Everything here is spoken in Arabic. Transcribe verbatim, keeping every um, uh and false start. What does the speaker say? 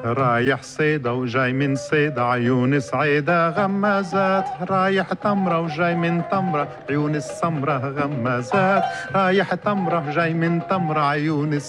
رايح صيدا وجاي من صيدا عيون سعيدة غمازات، رايح تمرة وجاي من تمرة عيون السمرة غمازات، رايح تمرة وجاي من تمرة عيون